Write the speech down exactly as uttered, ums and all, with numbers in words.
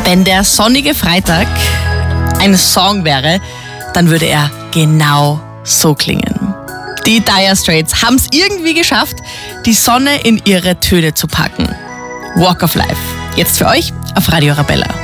Wenn der sonnige Freitag ein Song wäre, dann würde er genau so klingen. Die Dire Straits haben es irgendwie geschafft, die Sonne in ihre Töne zu packen. Walk of Life. Jetzt für euch auf Radio Arabella.